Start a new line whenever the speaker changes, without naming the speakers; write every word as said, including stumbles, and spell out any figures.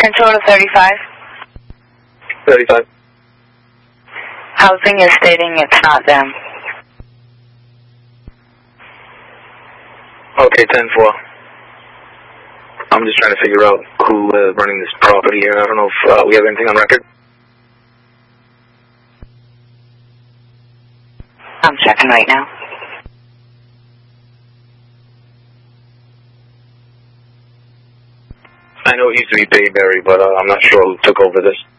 Control to thirty-five.
thirty-five.
Housing is stating it's not them.
Okay, ten four. I'm just trying to figure out who is uh, running this property here. I don't know if uh, we have anything on record.
I'm checking right now.
I know it used to be Bayberry, but uh, I'm not sure who took over this.